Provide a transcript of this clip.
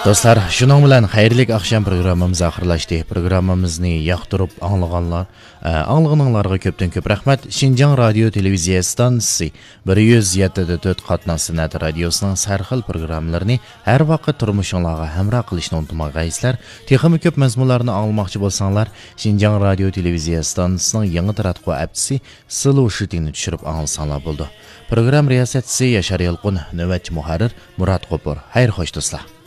Dostlar, şunun bilan xayrlik akşam programmamız axırlaşdı. Programmamizni yoqtirib anglag'aninglarga ko'pdan ko'p rahmat. Şinjan Radio Televiziya stansiyasi 107.4 qatnoq Sinat radiosining sarxil programmalarini har vaqt turmushingizga hamroh qilishni unutmag'aysizlar. Texnik ko'p mazmunlarni anglamoqchi bo'lsanglar, Şinjan Radio Televiziya stansiyasining yangi taratquv appsi Slow Shootingni tushirib anglasanglar bo'ldi. Program riyosatchisi Yashar Yalqun, navbatchi muharrir Murat Qo'pur. Xayr xo'sh do'stlar.